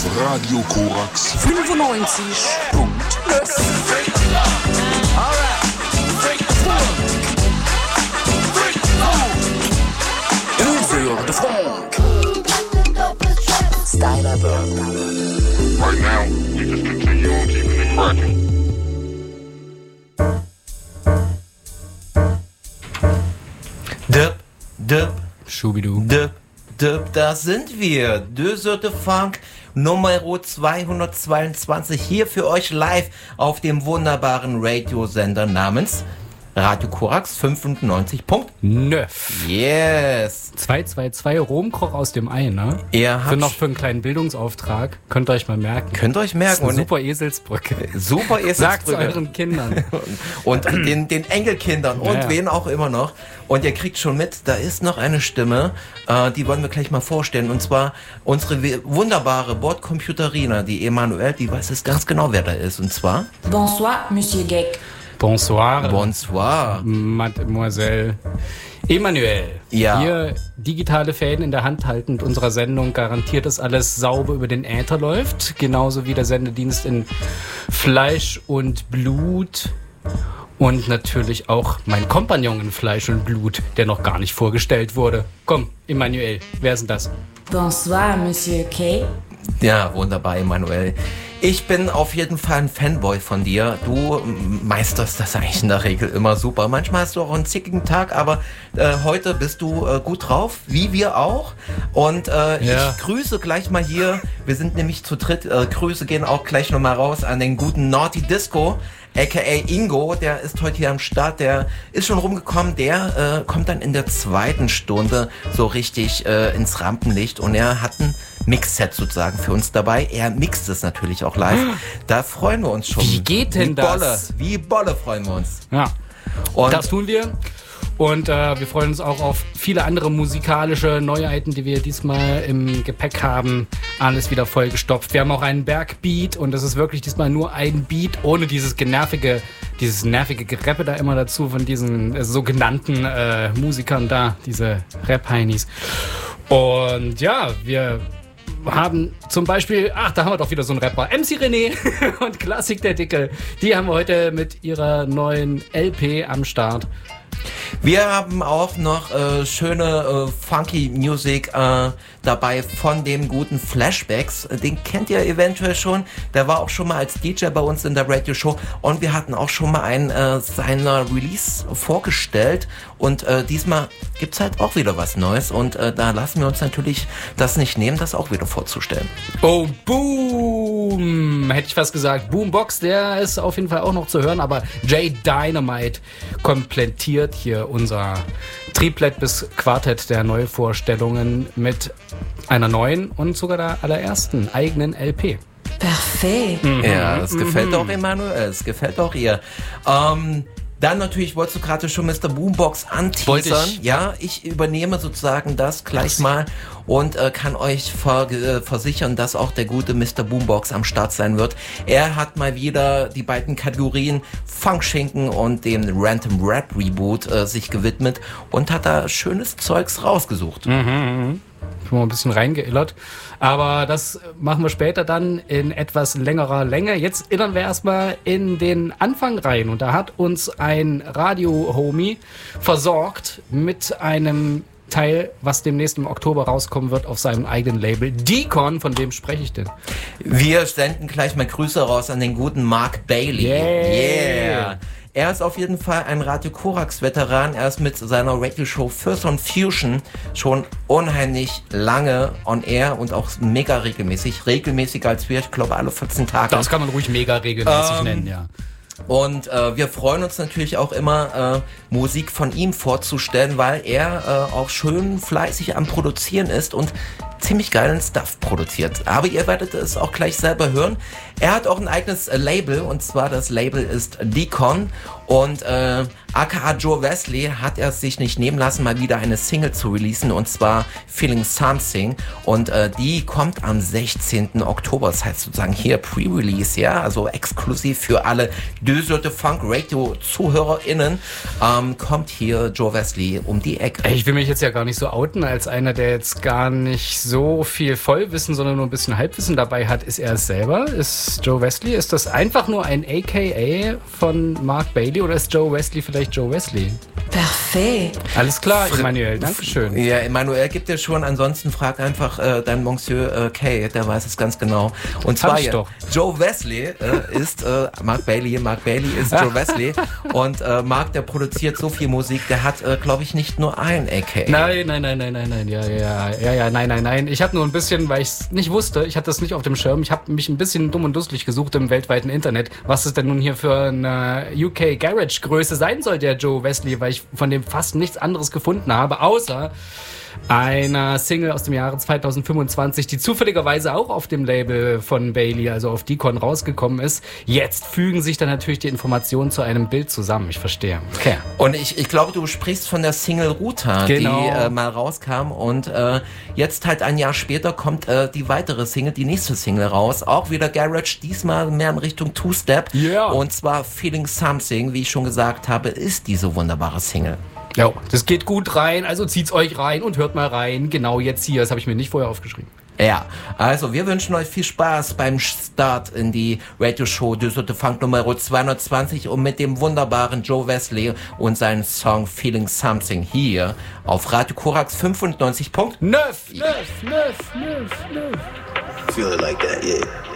Radio Korax 95.9. Over the Funk. Styler Burn. Right now, we just continue on keeping it cracking. Dip, Schubidu. Dip, da sind wir. Deux Heures de Funk, Nummer 222, hier für euch live auf dem wunderbaren Radiosender namens Radio Korax 95.9. Yes. 222 Romkoch aus dem Ei, ne? Ihr habt für einen kleinen Bildungsauftrag. Könnt ihr euch mal merken. Könnt ihr euch merken. Das ist eine super Eselsbrücke. Super Sagt's Eselsbrücke. euren Kindern. Und den Enkelkindern und Ja. wen auch immer noch. Und ihr kriegt schon mit, da ist noch eine Stimme, die wollen wir gleich mal vorstellen. Und zwar unsere wunderbare Bordcomputerina, die Emanuelle, die weiß es ganz genau, wer da ist. Und zwar... Bonsoir, Monsieur Geck. Bonsoir. Bonsoir. Mademoiselle Emanuelle. Ja. Hier digitale Fäden in der Hand haltend unserer Sendung garantiert, dass alles sauber über den Äther läuft. Genauso wie der Sendedienst in Fleisch und Blut. Und natürlich auch mein Kompagnon in Fleisch und Blut, der noch gar nicht vorgestellt wurde. Komm, Emanuelle, wer ist denn das? Bonsoir, Monsieur K. Ja, wunderbar, Emanuelle. Ich bin auf jeden Fall ein Fanboy von dir. Du meisterst das eigentlich in der Regel immer super. Manchmal hast du auch einen zickigen Tag, aber heute bist du gut drauf, wie wir auch. Und Ich grüße gleich mal hier. Wir sind nämlich zu dritt. Grüße gehen auch gleich nochmal raus an den guten Naughty Disco, aka Ingo. Der ist heute hier am Start. Der ist schon rumgekommen. Der kommt dann in der zweiten Stunde so richtig ins Rampenlicht. Und er hat ein Mixset sozusagen für uns dabei. Er mixt es natürlich auch live. Da freuen wir uns schon. Wie geht denn das? Wie Bolle freuen wir uns. Ja, Und das tun wir. Und wir freuen uns auch auf viele andere musikalische Neuheiten, die wir diesmal im Gepäck haben. Alles wieder vollgestopft. Wir haben auch einen Bergbeat und das ist wirklich diesmal nur ein Beat, ohne dieses nervige Gereppe da immer dazu von diesen sogenannten Musikern da, diese Rap-Heinis. Und ja, wir haben zum Beispiel, da haben wir doch wieder so einen Rapper, MC René und Klassik der Dicke. Die haben wir heute mit ihrer neuen LP am Start. wir haben auch noch schöne funky Music dabei von dem guten Flashbacks. Den kennt ihr eventuell schon. Der war auch schon mal als DJ bei uns in der Radio-Show und wir hatten auch schon mal einen seiner Release vorgestellt und diesmal gibt's halt auch wieder was Neues und da lassen wir uns natürlich das nicht nehmen, das auch wieder vorzustellen. Oh, Boom! Hätte ich fast gesagt. Boombox, der ist auf jeden Fall auch noch zu hören, aber J Dynamite komplettiert hier unser Triplet bis Quartett der Neuvorstellungen mit einer neuen und sogar der allerersten eigenen LP. Parfait. Ja, das gefällt auch Emanuel, es gefällt auch ihr. Dann natürlich, wolltest du gerade schon Mr. Boombox anteasern? Wollte ich. Ja, ich übernehme sozusagen das gleich mal und kann euch versichern, dass auch der gute Mr. Boombox am Start sein wird. Er hat mal wieder die beiden Kategorien Funkschinken und dem Random Rap Reboot sich gewidmet und hat da schönes Zeugs rausgesucht. Schon mal ein bisschen reingeillert. Aber das machen wir später dann in etwas längerer Länge. Jetzt erinnern wir erstmal in den Anfang rein. Und da hat uns ein Radio-Homie versorgt mit einem Teil, was demnächst im Oktober rauskommen wird auf seinem eigenen Label. Deacon, von wem spreche ich denn? Wir senden gleich mal Grüße raus an den guten Mark Bailey. Yeah. Er ist auf jeden Fall ein Radio Korax-Veteran. Er ist mit seiner Radio-Show First on Fusion schon unheimlich lange on air und auch mega regelmäßig. Regelmäßiger als wir, ich glaube alle 14 Tage. Das kann man ruhig mega regelmäßig nennen, ja. Und wir freuen uns natürlich auch immer, Musik von ihm vorzustellen, weil er auch schön fleißig am Produzieren ist und ziemlich geilen Stuff produziert. Aber ihr werdet es auch gleich selber hören. Er hat auch ein eigenes Label und zwar das Label ist Deacon Und aka Joe Wesley hat er sich nicht nehmen lassen, mal wieder eine Single zu releasen, und zwar Feeling Something. Und die kommt am 16. Oktober, das heißt sozusagen hier Pre-Release, ja, also exklusiv für alle Döselte Funk Radio ZuhörerInnen, kommt hier Joe Wesley um die Ecke. Ich will mich jetzt ja gar nicht so outen, als einer, der jetzt gar nicht so viel Vollwissen, sondern nur ein bisschen Halbwissen dabei hat. Ist er es selber? Ist Joe Wesley? Ist das einfach nur ein AKA von Mark Bailey oder ist Joe Wesley vielleicht Joe Wesley? Parfait. Alles klar, Emmanuel, dankeschön. Ja, Emmanuel gibt dir schon, ansonsten frag einfach dein Monsieur Kay, der weiß es ganz genau. Und zwar ich doch. Joe Wesley ist Mark Bailey ist Joe Wesley und Mark, der produziert so viel Musik, der hat, glaube ich, nicht nur ein AKA. Nein, nein. Ich habe nur ein bisschen, weil ich es nicht wusste, ich hatte das nicht auf dem Schirm, ich habe mich ein bisschen dumm und dusselig gesucht im weltweiten Internet, was es denn nun hier für eine UK Garage Größe sein soll, der Joe Wesley, weil ich von dem fast nichts anderes gefunden habe, außer einer Single aus dem Jahre 2025, die zufälligerweise auch auf dem Label von Bailey, also auf Deacon, rausgekommen ist. Jetzt fügen sich dann natürlich die Informationen zu einem Bild zusammen. Ich verstehe. Okay. Und ich glaube, du sprichst von der Single Ruta, genau, die mal rauskam, und jetzt halt ein Jahr später kommt die weitere Single, die nächste Single raus. Auch wieder Garage, diesmal mehr in Richtung Two-Step. Yeah. Und zwar Feeling Something, wie ich schon gesagt habe, ist diese wunderbare Single. Ja, das geht gut rein, also zieht's euch rein und hört mal rein. Genau jetzt hier, das habe ich mir nicht vorher aufgeschrieben. Ja, also wir wünschen euch viel Spaß beim Start in die Radioshow Döselte Funk Nummer 220 und mit dem wunderbaren Joe Wesley und seinen Song Feeling Something hier auf Radio Korax 95.9. Nöff. Feel it like that, yeah.